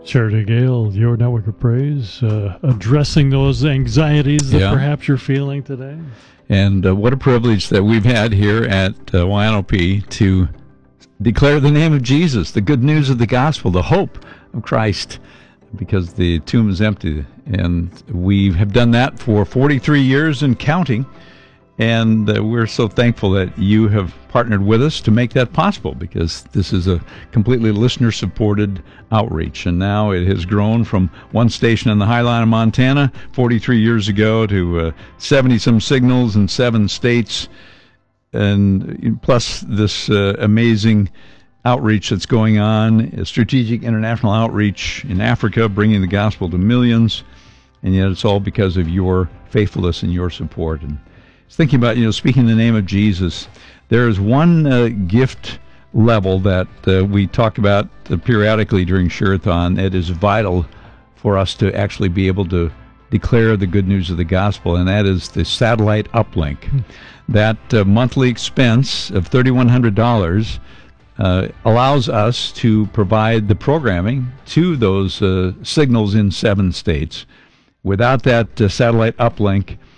Charity Gale, your network of praise, addressing those anxieties that perhaps you're feeling today. And what a privilege that we've had here at YNOP to declare the name of Jesus, the good news of the gospel, the hope of Christ, because the tomb is empty. And we have done that for 43 years and counting. And we're so thankful that you have partnered with us to make that possible, because this is a completely listener-supported outreach. And now it has grown from one station on the High Line of Montana 43 years ago to 70-some signals in 7 states, and plus this amazing outreach that's going on, strategic international outreach in Africa, bringing the gospel to millions. And yet it's all because of your faithfulness and your support. And thinking about, speaking the name of Jesus, there is one gift level that we talk about periodically during Share-a-thon that is vital for us to actually be able to declare the good news of the gospel, and that is the satellite uplink. That monthly expense of $3,100 allows us to provide the programming to those signals in 7 states. Without that satellite uplink,